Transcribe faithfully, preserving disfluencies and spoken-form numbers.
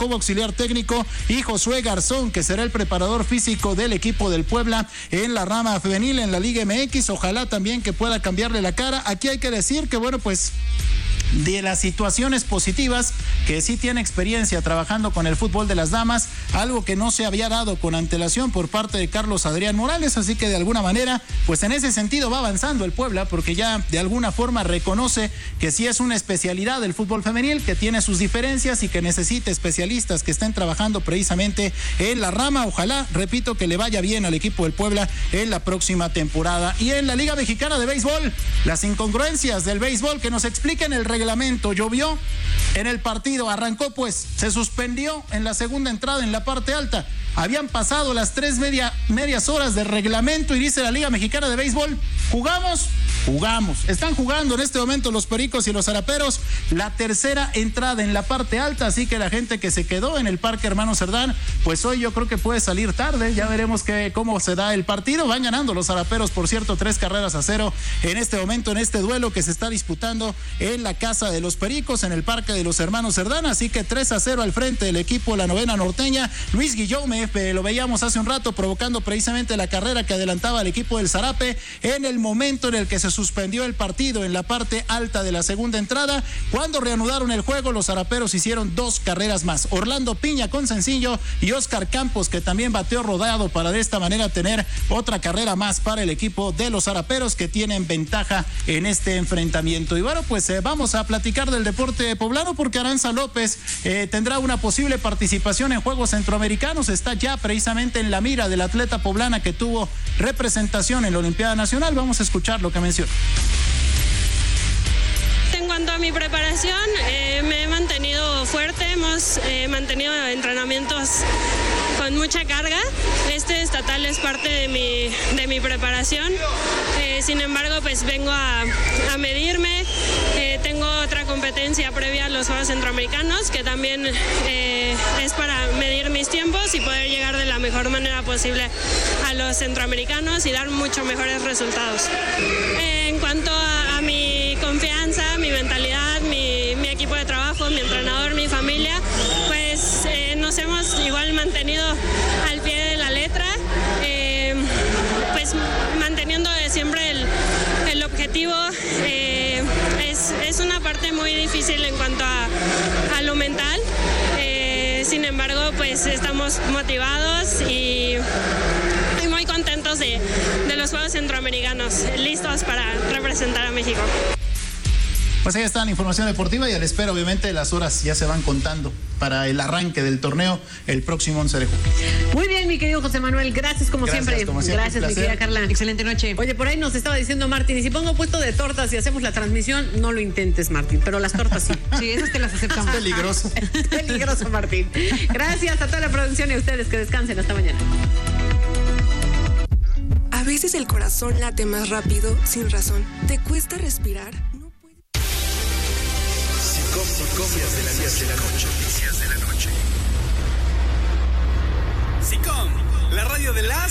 como auxiliar técnico, y Josué Garzón, que será el preparador físico del equipo del Puebla en la rama femenil en la Liga M X. Ojalá también que pueda cambiarle la cara. Aquí hay que decir que, bueno, pues de las situaciones positivas, que sí tiene experiencia trabajando con el fútbol de las damas, algo que no se había dado con antelación por parte de Carlos Adrián Morales, así que de alguna manera, pues en ese sentido va avanzando el Puebla, porque ya de alguna forma reconoce que sí es una especialidad del fútbol femenil, que tiene sus diferencias y que necesita especialistas que estén trabajando precisamente en la rama. Ojalá, repito, que le vaya bien al equipo del Puebla en la próxima temporada. Y en la Liga Mexicana de Béisbol, las incongruencias del béisbol, que nos expliquen el reglamento. Llovió en el partido, arrancó pues, se suspendió en la segunda entrada en la parte alta. Habían pasado las tres media, medias horas de reglamento y dice la Liga Mexicana de Béisbol, ¿jugamos? Jugamos. Están jugando en este momento los Pericos y los Zaraperos la tercera entrada en la parte alta, así que la gente que se quedó en el Parque Hermano Cerdán, pues hoy yo creo que puede salir tarde. Ya veremos que, cómo se da el partido. Van ganando los Zaraperos, por cierto, tres carreras a cero en este momento, en este duelo que se está disputando en la casa de los Pericos, en el Parque de los Hermanos Cerdán, así que tres a cero al frente del equipo de la novena norteña. Luis Guillaume, eh, lo veíamos hace un rato provocando precisamente la carrera que adelantaba al equipo del Zarape en el momento en el que se suspendió el partido en la parte alta de la segunda entrada. Cuando reanudaron el juego, los Zaraperos hicieron dos carreras más. Orlando Piña con sencillo y Oscar Campos, que también bateó rodado para de esta manera tener otra carrera más para el equipo de los Zaraperos, que tienen ventaja en este enfrentamiento. Y bueno, pues eh, vamos a platicar del deporte poblano, porque Aranza López eh, tendrá una posible participación en Juegos Centroamericanos. Está ya precisamente en la mira del atleta poblana que tuvo representación en la Olimpiada Nacional. Vamos a escuchar lo que menciona. En cuanto a mi preparación, eh, me he mantenido fuerte, hemos eh, mantenido entrenamientos con mucha carga. Este estatal es parte de mi, de mi preparación, eh, sin embargo, pues vengo a, a medirme. Eh, tengo otra competencia previa a los Juegos Centroamericanos, que también eh, es para medir mis tiempos y poder llegar de la mejor manera posible a los centroamericanos y dar mucho mejores resultados. Eh, en cuanto a, a mi confianza, mi mentalidad, mi, mi equipo de trabajo, mi entrenador, mi familia, pues eh, nos hemos igual mantenido al pie de la letra, eh, pues manteniendo siempre el, el objetivo. Eh, es, es una parte muy difícil en cuanto a, a lo mental, eh, sin embargo, pues estamos motivados y, y muy contentos de, de los Juegos Centroamericanos, listos para representar a México. Pues ahí está la información deportiva y a la espera, obviamente, las horas ya se van contando para el arranque del torneo el próximo once de julio. Muy bien, mi querido José Manuel, gracias como gracias, siempre. Como siempre gracias, mi querida Carla. Excelente noche. Oye, por ahí nos estaba diciendo Martín, y si pongo puesto de tortas y hacemos la transmisión, no lo intentes, Martín, pero las tortas sí. Sí, esas te las aceptamos. Es peligroso. Es peligroso, Martín. Gracias a toda la producción y a ustedes, que descansen. Hasta mañana. A veces el corazón late más rápido sin razón. ¿Te cuesta respirar? Noticias de la noche. Noticias de la noche. SICOM, la radio de las